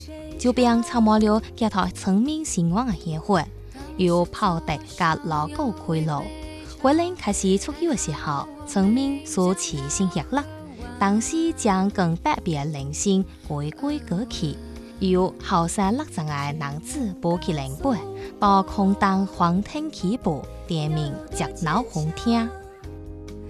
就并参谋了其他村民兴旺的协会，由炮笛甲锣鼓开路。回令开始出游的时候，村民所齐心协力，当时将更百变灵性回归歌曲，由后生6层的男子抱起灵杯，到空荡黄天起步，点名热闹好听。